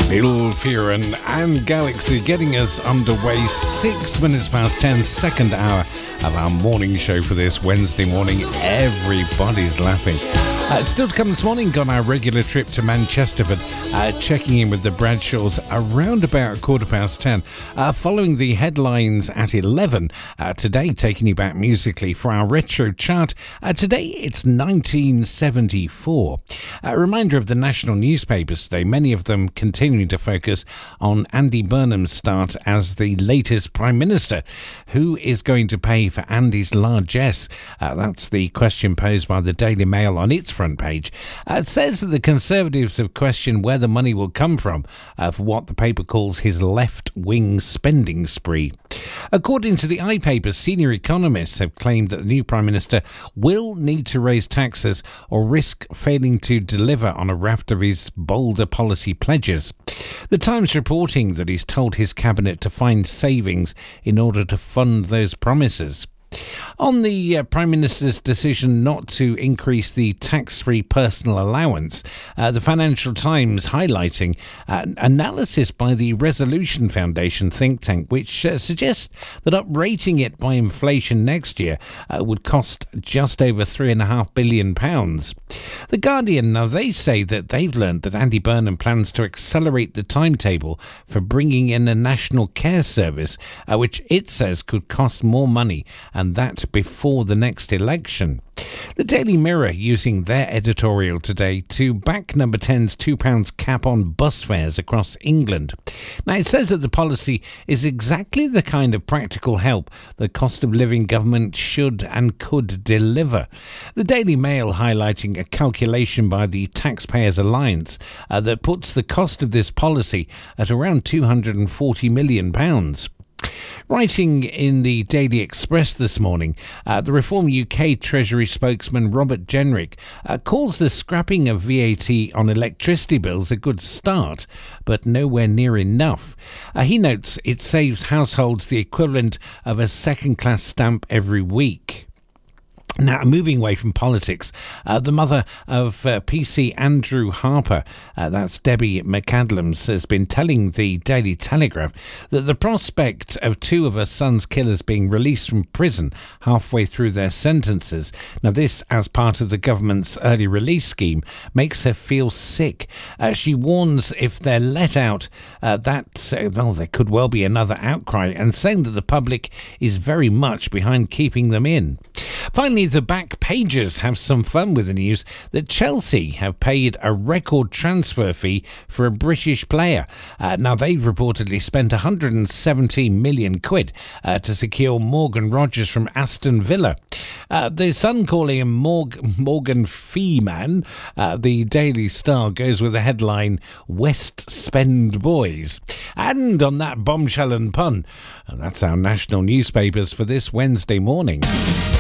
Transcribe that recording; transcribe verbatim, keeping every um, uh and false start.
Bill Fearon and Galaxy getting us underway. Six minutes past ten, second hour of our morning show for this Wednesday morning. Everybody's laughing. Uh, still to come this morning on our regular trip to Manchester, but uh, checking in with the Bradshaws around about quarter past ten. Uh, following the headlines at eleven, uh, today taking you back musically for our retro chart. Uh, today it's nineteen seventy-four. A reminder of the national newspapers today, many of them continuing to focus on Andy Burnham's start as the latest Prime Minister. Who is going to pay for Andy's largesse? Uh, that's the question posed by the Daily Mail on its front page. Uh, it says that the Conservatives have questioned where the money will come from uh, for what the paper calls his left-wing spending spree. According to the iPaper, senior economists have claimed that the new Prime Minister will need to raise taxes or risk failing to deliver on a raft of his bolder policy pledges. The Times reporting that he's told his cabinet to find savings in order to fund those promises. On the uh, Prime Minister's decision not to increase the tax-free personal allowance, uh, the Financial Times highlighting uh, analysis by the Resolution Foundation think tank, which uh, suggests that uprating it by inflation next year uh, would cost just over three and a half billion pounds. The Guardian, now they say that they've learned that Andy Burnham plans to accelerate the timetable for bringing in a national care service, uh, which it says could cost more money, and that before the next election. The Daily Mirror using their editorial today to back Number ten's two pounds cap on bus fares across England. Now, it says that the policy is exactly the kind of practical help the cost of living government should and could deliver. The Daily Mail highlighting a calculation by the Taxpayers Alliance uh, that puts the cost of this policy at around two hundred forty million pounds. Writing in the Daily Express this morning, uh, the Reform U K Treasury spokesman Robert Jenrick uh, calls the scrapping of V A T on electricity bills a good start, but nowhere near enough. Uh, he notes it saves households the equivalent of a second-class stamp every week. Now, moving away from politics, uh, the mother of uh, P C Andrew Harper, uh, that's Debbie McAdams, has been telling the Daily Telegraph that the prospect of two of her son's killers being released from prison halfway through their sentences, now this as part of the government's early release scheme, makes her feel sick. Uh, she warns if they're let out, uh, that uh, well, there could well be another outcry, and saying that the public is very much behind keeping them in. Finally, the back pages have some fun with the news that Chelsea have paid a record transfer fee for a British player. Uh, now, they've reportedly spent one hundred seventeen million quid uh, to secure Morgan Rogers from Aston Villa. Uh, the Sun calling him Morg- Morgan Freeman. Uh, the Daily Star goes with the headline, West Spend Boys. And on that bombshell and pun, and that's our national newspapers for this Wednesday morning.